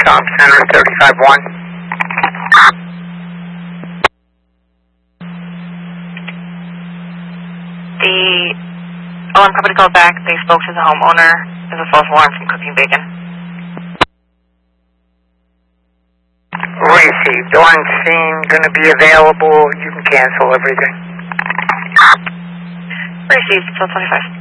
Comm Center 35-1. The alarm company called back. They spoke to the homeowner. There's a false alarm from cooking bacon. Received. On scene, going to be available. You can cancel everything. Received, till 25.